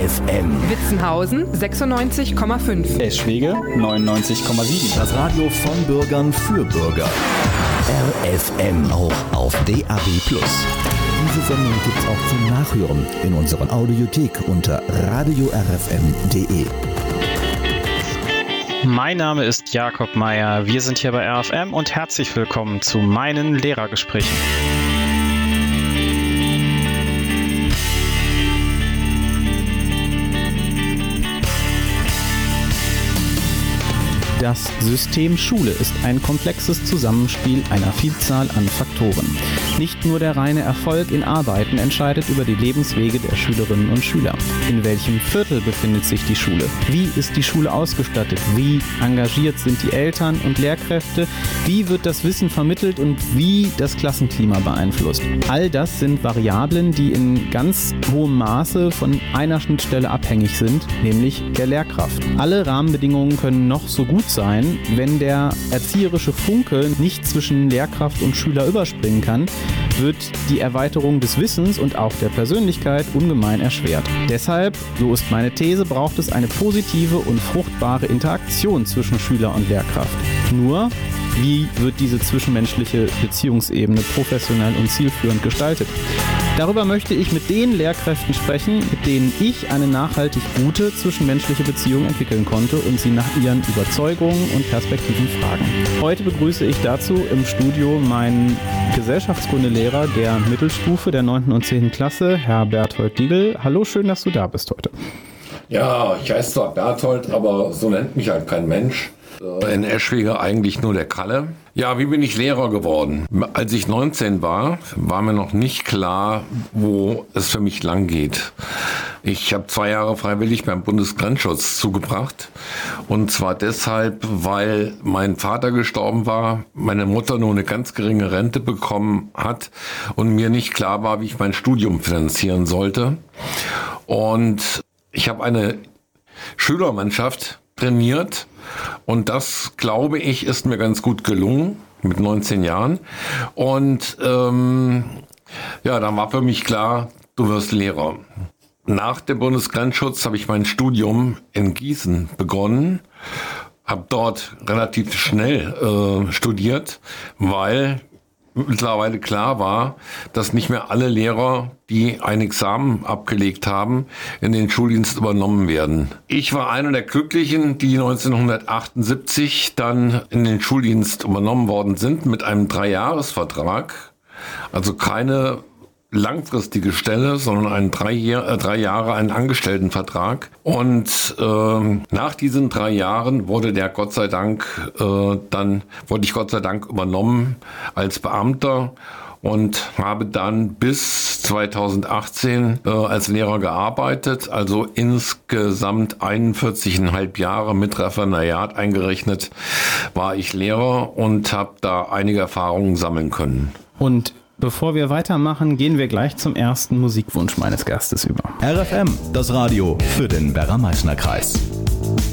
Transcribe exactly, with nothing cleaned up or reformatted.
F M. Witzenhausen sechsundneunzig Komma fünf. Eschwege neunundneunzig Komma sieben. Das Radio von Bürgern für Bürger. R F M, auch auf D A B plus. Diese Sendung gibt's auch zum Nachhören in unserer Audiothek unter radio r f m punkt d e. Mein Name ist Jakob Meyer. Wir sind hier bei R F M und herzlich willkommen zu meinen Lehrergesprächen. Das System Schule ist ein komplexes Zusammenspiel einer Vielzahl an Faktoren. Nicht nur der reine Erfolg in Arbeiten entscheidet über die Lebenswege der Schülerinnen und Schüler. In welchem Viertel befindet sich die Schule? Wie ist die Schule ausgestattet? Wie engagiert sind die Eltern und Lehrkräfte? Wie wird das Wissen vermittelt und wie das Klassenklima beeinflusst? All das sind Variablen, die in ganz hohem Maße von einer Schnittstelle abhängig sind, nämlich der Lehrkraft. Alle Rahmenbedingungen können noch so gut sein, wenn der erzieherische Funke nicht zwischen Lehrkraft und Schüler überspringen kann, wird die Erweiterung des Wissens und auch der Persönlichkeit ungemein erschwert. Deshalb, so ist meine These, braucht es eine positive und fruchtbare Interaktion zwischen Schüler und Lehrkraft. Nur, wie wird diese zwischenmenschliche Beziehungsebene professionell und zielführend gestaltet? Darüber möchte ich mit den Lehrkräften sprechen, mit denen ich eine nachhaltig gute zwischenmenschliche Beziehung entwickeln konnte und sie nach ihren Überzeugungen und Perspektiven fragen. Heute begrüße ich dazu im Studio meinen Gesellschaftskundelehrer der Mittelstufe der neunten und zehnten Klasse, Herr Berthold Diegel. Hallo, schön, dass du da bist heute. Ja, ich heiße zwar Berthold, aber so nennt mich halt kein Mensch. In Eschwege eigentlich nur der Kalle. Ja, wie bin ich Lehrer geworden? Als ich neunzehn war, war mir noch nicht klar, wo es für mich lang geht. Ich habe zwei Jahre freiwillig beim Bundesgrenzschutz zugebracht. Und zwar deshalb, weil mein Vater gestorben war, meine Mutter nur eine ganz geringe Rente bekommen hat und mir nicht klar war, wie ich mein Studium finanzieren sollte. Und ich habe eine Schülermannschaft trainiert. Und das, glaube ich, ist mir ganz gut gelungen mit neunzehn Jahren. Und ähm, ja, dann war für mich klar, du wirst Lehrer. Nach dem Bundesgrenzschutz habe ich mein Studium in Gießen begonnen, habe dort relativ schnell äh, studiert, weil mittlerweile klar war, dass nicht mehr alle Lehrer, die ein Examen abgelegt haben, in den Schuldienst übernommen werden. Ich war einer der Glücklichen, die neunzehnhundertachtundsiebzig dann in den Schuldienst übernommen worden sind mit einem Dreijahresvertrag. Also keine langfristige Stelle, sondern einen drei, Jahr, äh, drei Jahre einen Angestelltenvertrag. Und ähm, nach diesen drei Jahren wurde der Gott sei Dank äh, dann wurde ich Gott sei Dank übernommen als Beamter und habe dann bis zweitausendachtzehn äh, als Lehrer gearbeitet, also insgesamt einundvierzig Komma fünf Jahre mit Referendariat eingerechnet war ich Lehrer und habe da einige Erfahrungen sammeln können. Und bevor wir weitermachen, gehen wir gleich zum ersten Musikwunsch meines Gastes über. R F M, das Radio für den Werra-Meißner-Kreis.